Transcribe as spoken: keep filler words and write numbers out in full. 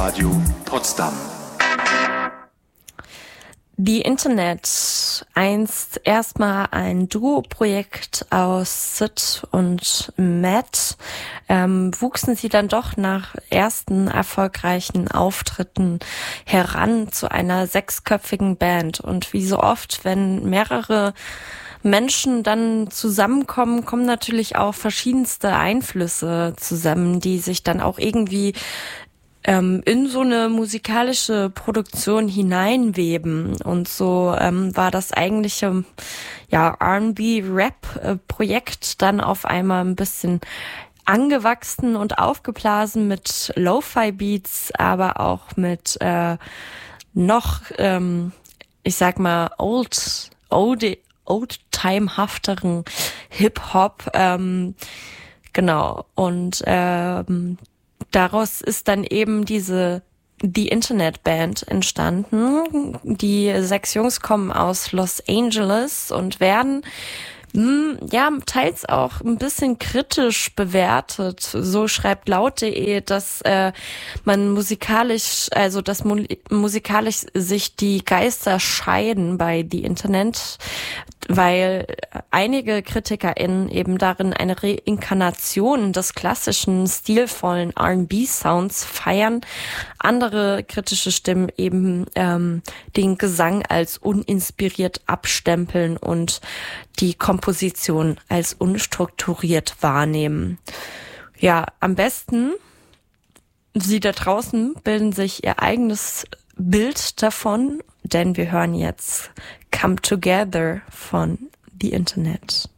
Radio Potsdam. The Internet, einst erstmal ein Duo-Projekt aus Sid und Matt, ähm, wuchsen sie dann doch nach ersten erfolgreichen Auftritten heran zu einer sechsköpfigen Band. Und wie so oft, wenn mehrere Menschen dann zusammenkommen, kommen natürlich auch verschiedenste Einflüsse zusammen, die sich dann auch irgendwie ähm, in so eine musikalische Produktion hineinweben. Und so ähm, war das eigentliche ja, R and B-Rap-Projekt dann auf einmal ein bisschen angewachsen und aufgeblasen mit Lo-Fi-Beats, aber auch mit äh, noch, ähm, ich sag mal, old, old, oldtimehafteren Hip-Hop. Ähm, genau. Und ähm, daraus ist dann eben diese The Internet Band entstanden. Die sechs Jungs kommen aus Los Angeles und werden mh, ja teils auch ein bisschen kritisch bewertet. So schreibt laut punkt de, dass äh, man musikalisch, also dass mu- musikalisch sich die Geister scheiden bei The Internet, weil einige KritikerInnen eben darin eine Reinkarnation des klassischen, stilvollen R and B-Sounds feiern. Andere kritische Stimmen eben ähm, den Gesang als uninspiriert abstempeln und die Komposition als unstrukturiert wahrnehmen. Ja, am besten, Sie da draußen bilden sich ihr eigenes Bild davon, denn wir hören jetzt Come Together von The Internet.